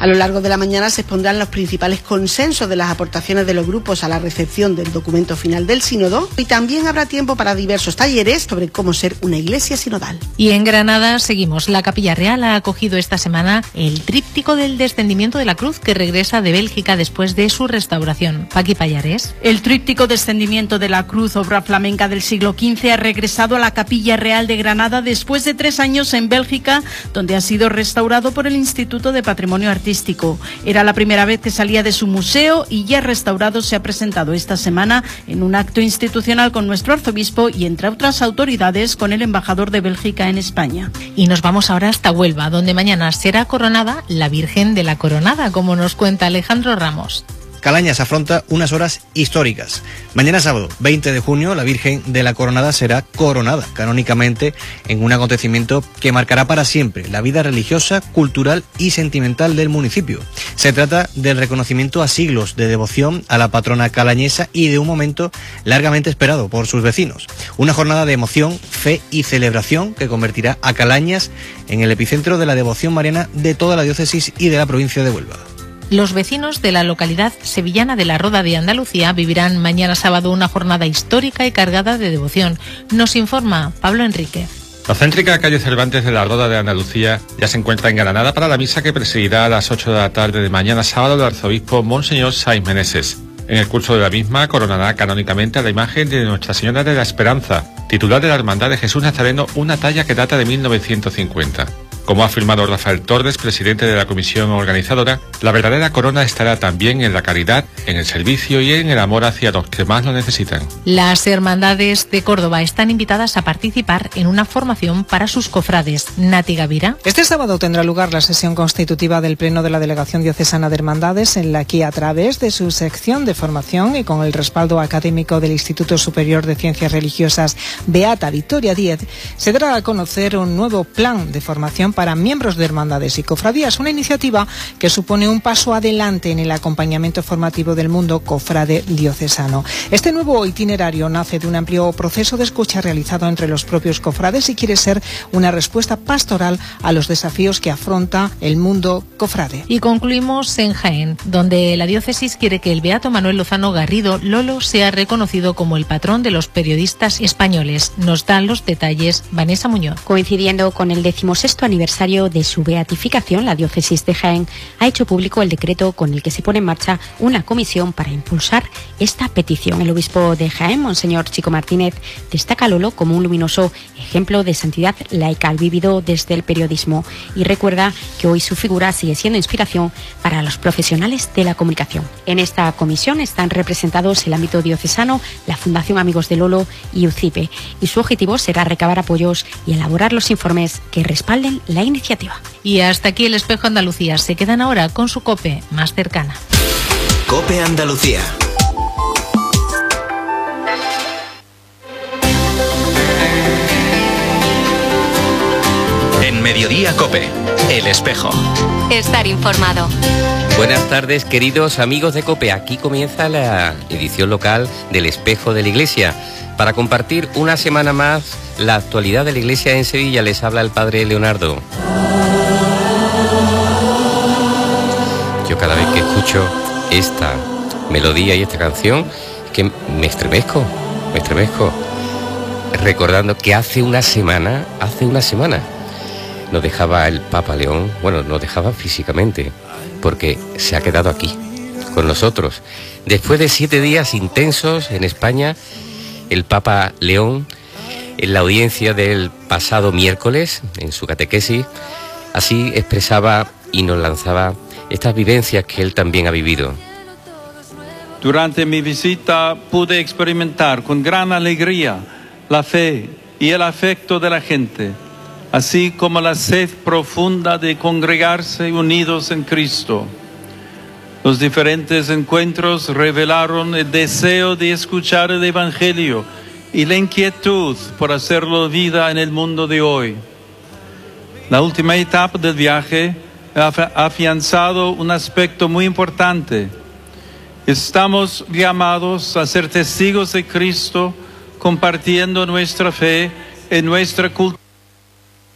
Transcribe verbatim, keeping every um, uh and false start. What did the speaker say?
A lo largo de la mañana se expondrán los principales consensos de las aportaciones de los grupos a la recepción del documento final del sínodo y también habrá tiempo para diversos talleres sobre cómo ser una iglesia sinodal. Y en Granada seguimos. La Capilla Real ha acogido esta semana el tríptico del descendimiento de la cruz que regresa de Bélgica después de su restauración. Paqui Pallares. El tríptico descendimiento de la cruz, obra flamenca del siglo quince, ha regresado a la Capilla Real de Granada después de tres años en Bélgica, donde ha sido restaurado por el Instituto de Patrimonio Artístico. Era la primera vez que salía de su museo y ya restaurado se ha presentado esta semana en un acto institucional con nuestro arzobispo y, entre otras autoridades, con el embajador de Bélgica en España. Y nos vamos ahora hasta Huelva, donde mañana será coronada la Virgen de la Coronada, como nos cuenta Alejandro Ramos. Calañas afronta unas horas históricas. Mañana sábado, veinte de junio, la Virgen de la Coronada será coronada canónicamente en un acontecimiento que marcará para siempre la vida religiosa, cultural y sentimental del municipio. Se trata del reconocimiento a siglos de devoción a la patrona calañesa y de un momento largamente esperado por sus vecinos. Una jornada de emoción, fe y celebración que convertirá a Calañas en el epicentro de la devoción mariana de toda la diócesis y de la provincia de Huelva. Los vecinos de la localidad sevillana de la Roda de Andalucía vivirán mañana sábado una jornada histórica y cargada de devoción. Nos informa Pablo Enrique. La céntrica calle Cervantes de la Roda de Andalucía ya se encuentra engalanada para la misa que presidirá a las ocho de la tarde de mañana sábado el arzobispo Monseñor Saiz Meneses. En el curso de la misma coronará canónicamente a la imagen de Nuestra Señora de la Esperanza, titular de la Hermandad de Jesús Nazareno, una talla que data de mil novecientos cincuenta. Como ha afirmado Rafael Torres, presidente de la comisión organizadora, la verdadera corona estará también en la caridad, en el servicio y en el amor hacia los que más lo necesitan. Las hermandades de Córdoba están invitadas a participar en una formación para sus cofrades. Nati Gavira. Este sábado tendrá lugar la sesión constitutiva del Pleno de la Delegación Diocesana de Hermandades, en la que, a través de su sección de formación y con el respaldo académico del Instituto Superior de Ciencias Religiosas Beata Victoria Díez, se dará a conocer un nuevo plan de formación para miembros de hermandades y cofradías, una iniciativa que supone un paso adelante en el acompañamiento formativo del mundo cofrade diocesano. Este nuevo itinerario nace de un amplio proceso de escucha realizado entre los propios cofrades y quiere ser una respuesta pastoral a los desafíos que afronta el mundo cofrade. Y concluimos en Jaén, donde la diócesis quiere que el beato Manuel Lozano Garrido Lolo sea reconocido como el patrón de los periodistas españoles. Nos dan los detalles Vanessa Muñoz. Coincidiendo con el decimosexto aniversario de su beatificación, la diócesis de Jaén ha hecho público el decreto con el que se pone en marcha una comisión para impulsar esta petición. El obispo de Jaén, Monseñor Chico Martínez, destaca a Lolo como un luminoso ejemplo de santidad laical vivido desde el periodismo y recuerda que hoy su figura sigue siendo inspiración para los profesionales de la comunicación. En esta comisión están representados el ámbito diocesano, la Fundación Amigos de Lolo y UCIPE, y su objetivo será recabar apoyos y elaborar los informes que respalden la iniciativa. Y hasta aquí el Espejo Andalucía. Se quedan ahora con su COPE más cercana. COPE Andalucía. En Mediodía COPE, El Espejo. Estar informado. Buenas tardes, queridos amigos de COPE. Aquí comienza la edición local del Espejo de la Iglesia. Para compartir una semana más la actualidad de la Iglesia en Sevilla, les habla el Padre Leonardo. Yo cada vez que escucho esta melodía y esta canción, que me estremezco, me estremezco, recordando que hace una semana, hace una semana, nos dejaba el Papa León, bueno, nos dejaba físicamente, porque se ha quedado aquí, con nosotros. Después de siete días intensos en España, el Papa León, en la audiencia del pasado miércoles, en su catequesis, así expresaba y nos lanzaba estas vivencias que él también ha vivido. Durante mi visita pude experimentar con gran alegría la fe y el afecto de la gente, así como la sed profunda de congregarse unidos en Cristo. Los diferentes encuentros revelaron el deseo de escuchar el Evangelio y la inquietud por hacerlo vida en el mundo de hoy. La última etapa del viaje ha afianzado un aspecto muy importante. Estamos llamados a ser testigos de Cristo, compartiendo nuestra fe en nuestra cultura